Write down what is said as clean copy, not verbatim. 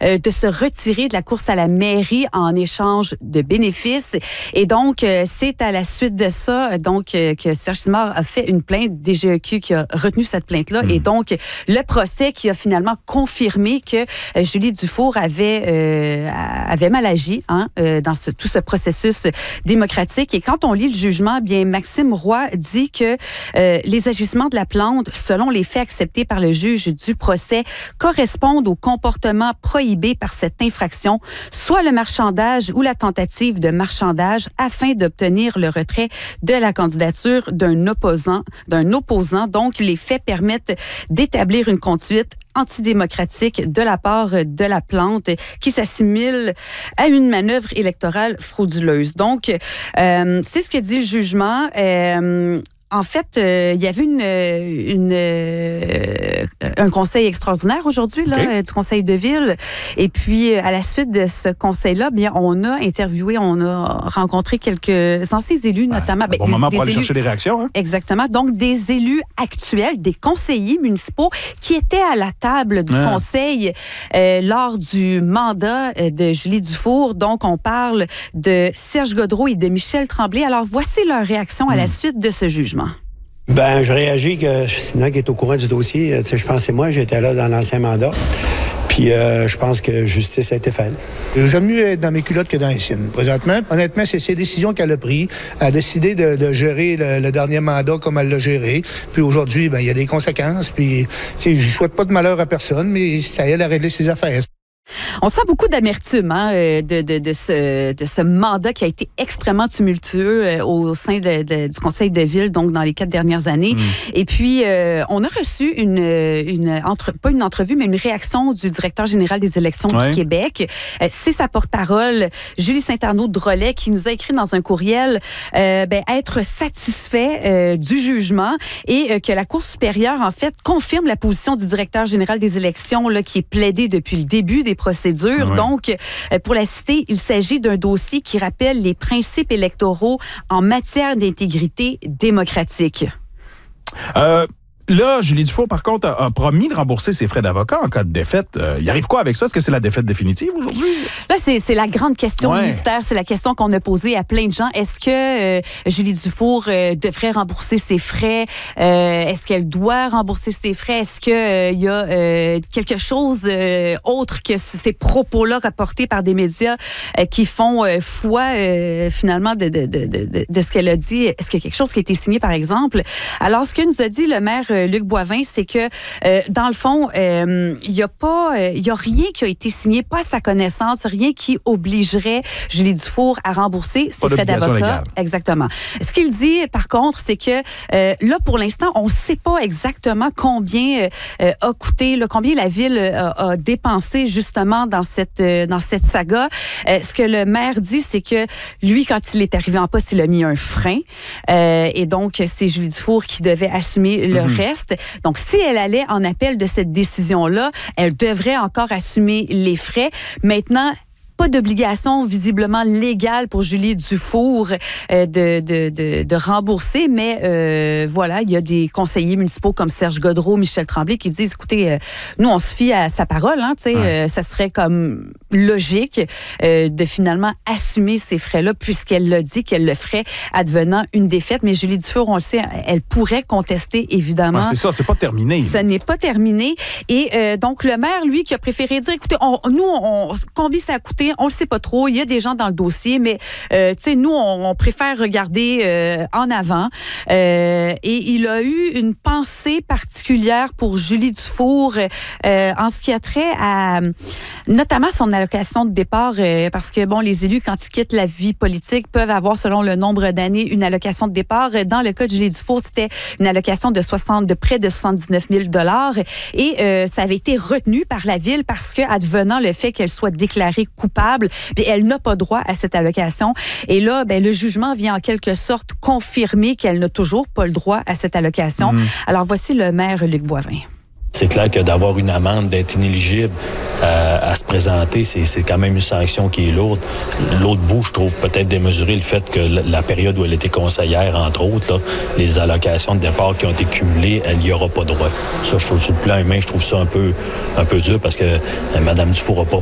de se retirer de la course à la mairie en échange de bénéfices. Et donc, c'est à la suite de ça que Serge Simard a fait une plainte, DGEQ qui a retenu cette plainte-là. Et donc, le procès qui a finalement confirmé que Julie Dufour avait mal agi dans tout ce processus démocratique. Et quand on lit le jugement, bien Maxime Roy dit que les agissements de la plante, selon les faits acceptés par le juge du procès, correspondent au comportement prohibé par cette infraction, soit le marchandage ou la tentative de marchandage afin d'obtenir le retrait de la candidature d'un opposant. Donc, les faits permettent d'établir une conduite antidémocratique de la part de la plante qui s'assimile à une manœuvre électorale frauduleuse. Donc, c'est ce que dit le jugement. En fait, il y avait un conseil extraordinaire aujourd'hui du conseil de ville. Et puis, à la suite de ce conseil-là, bien, on a rencontré quelques anciens élus, notamment. Bon moment pour aller chercher des réactions. Hein? Exactement. Donc, des élus actuels, des conseillers municipaux qui étaient à la table du conseil lors du mandat de Julie Dufour. Donc, on parle de Serge Gaudreault et de Michel Tremblay. Alors, voici leur réaction à la suite de ce jugement. Je réagis que Sina qui est au courant du dossier. Je pense que c'est moi, j'étais là dans l'ancien mandat. Puis je pense que justice a été faite. J'aime mieux être dans mes culottes que dans les siennes. Présentement, honnêtement, c'est ses décisions qu'elle a prises. Elle a décidé de gérer le dernier mandat comme elle l'a géré. Puis aujourd'hui, il y a des conséquences. Puis je souhaite pas de malheur à personne, mais c'est à elle à régler ses affaires. On sent beaucoup d'amertume de ce mandat qui a été extrêmement tumultueux au sein du conseil de ville, donc dans les 4 dernières années. Et puis, on a reçu pas une entrevue, mais une réaction du directeur général des élections du Québec. C'est sa porte-parole, Julie Saint-Arnaud-Drolet, qui nous a écrit dans un courriel être satisfait du jugement et que la Cour supérieure, en fait, confirme la position du directeur général des élections qui est plaidé depuis le début des procédures. Donc, pour la citer, il s'agit d'un dossier qui rappelle les principes électoraux en matière d'intégrité démocratique. Là, Julie Dufour, par contre, a promis de rembourser ses frais d'avocat en cas de défaite. Il arrive quoi avec ça? Est-ce que c'est la défaite définitive aujourd'hui? Là, c'est la grande question mystère. C'est la question qu'on a posée à plein de gens. Est-ce que Julie Dufour devrait rembourser ses frais? Est-ce qu'elle doit rembourser ses frais? Est-ce qu'il y a quelque chose autre que ces propos-là rapportés par des médias qui font foi, finalement, de ce qu'elle a dit? Est-ce qu'il y a quelque chose qui a été signé, par exemple? Alors, ce que nous a dit le maire Luc Boivin, c'est que, dans le fond, il y a rien qui a été signé, pas à sa connaissance, rien qui obligerait Julie Dufour à rembourser ses frais d'avocat. Légale. Exactement. Ce qu'il dit, par contre, c'est que, là, pour l'instant, on ne sait pas exactement combien a coûté, combien la ville a dépensé, justement, dans cette saga. Ce que le maire dit, c'est que, lui, quand il est arrivé en poste, il a mis un frein. Et donc, c'est Julie Dufour qui devait assumer le reste. Donc, si elle allait en appel de cette décision-là, elle devrait encore assumer les frais. Maintenant, pas d'obligation visiblement légale pour Julie Dufour de rembourser, mais voilà, il y a des conseillers municipaux comme Serge Gaudreault, Michel Tremblay qui disent, écoutez, nous, on se fie à sa parole, ça serait comme logique de finalement assumer ces frais-là, puisqu'elle l'a dit qu'elle le ferait advenant une défaite. Mais Julie Dufour, on le sait, elle pourrait contester, évidemment. C'est ça, c'est pas terminé. Ça n'est pas terminé. Et donc, le maire, lui, qui a préféré dire, écoutez, combien ça a coûté? On le sait pas trop. Il y a des gens dans le dossier, mais nous, on préfère regarder en avant. Et il a eu une pensée particulière pour Julie Dufour en ce qui a trait à notamment son allocation de départ, parce que, bon, les élus, quand ils quittent la vie politique, peuvent avoir, selon le nombre d'années, une allocation de départ. Dans le cas de Julie Dufour, c'était une allocation de près de 79 000 $. Et ça avait été retenu par la ville parce que, advenant le fait qu'elle soit déclarée coupable, elle n'a pas droit à cette allocation. Et là, le jugement vient en quelque sorte confirmer qu'elle n'a toujours pas le droit à cette allocation. Alors, voici le maire Luc Boivin. C'est clair que d'avoir une amende, d'être inéligible à se présenter, c'est quand même une sanction qui est lourde. L'autre bout, je trouve peut-être démesuré le fait que la période où elle était conseillère, entre autres, là, les allocations de départ qui ont été cumulées, elle n'y aura pas droit. Ça, je trouve, sur le plan humain, je trouve ça un peu dur parce que Mme Dufour n'a pas